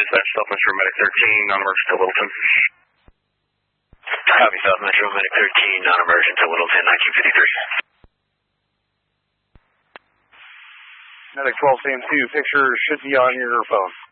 Dispatch South Metro Medic 13, non-emergent to Littleton. Copy, South Metro Medic 13, non-emergent to Littleton, 1953. Medic 12 CM2, picture should be on your phone.